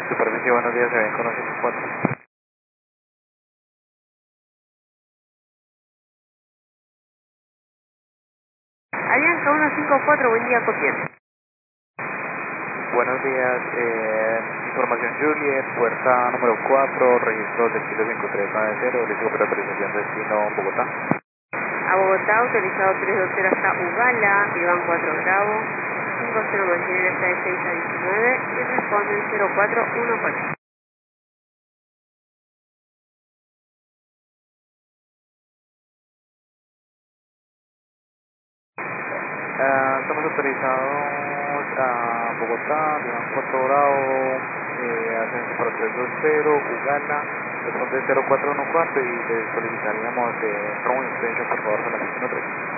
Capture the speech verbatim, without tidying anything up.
Superficie, buenos días, se ven con nosotros cuatro. Alianza uno cinco cuatro, buen día, copien. Buenos días, eh, información Juliet, puerta número cuatro, registro del kilo cinco tres nueve cero, listo para autorización destino Bogotá. A Bogotá, autorizado trescientos veinte hasta Ugala, Iván cuatro Bravo, cinco cero mantiene esta de seis a diecinueve y responden cero cuatro uno cuatro. Ah, estamos autorizados a Bogotá, Iván cuatro Bravo, eh, ascenso para trescientos veinte, Ugala, responde cero cuatro uno cuatro y le solicitaríamos eh, roaming extension por favor con la veintiuno tres.